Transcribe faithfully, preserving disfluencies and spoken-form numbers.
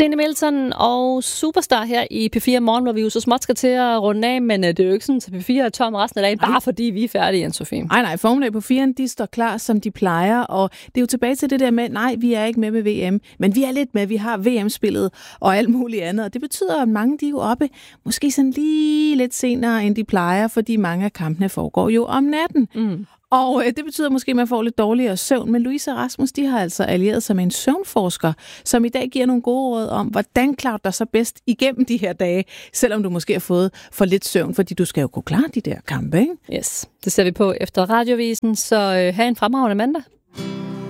Stine Milton og Superstar her i P fire Morgen, hvor vi jo så småt skal til at runde af, men det er jo ikke sådan, at P fire er tom resten af dagen, bare fordi vi er færdige, Anne-Sophie. Nej, nej, formiddag på firen, de står klar, som de plejer, og det er jo tilbage til det der med, nej, vi er ikke med med V M, men vi er lidt med, vi har V M-spillet og alt muligt andet, og det betyder, at mange de er jo oppe, måske sådan lige lidt senere, end de plejer, fordi mange af kampene foregår jo om natten. Mm. Og øh, det betyder måske, at man får lidt dårligere søvn. Men Louise og Rasmus, de har altså allieret sig med en søvnforsker, som i dag giver nogle gode råd om, hvordan klarer du dig så bedst igennem de her dage, selvom du måske har fået for lidt søvn, fordi du skal jo kunne klare de der kampe, ikke? Yes, det ser vi på efter Radiovisen, så øh, have en fremragende mandag.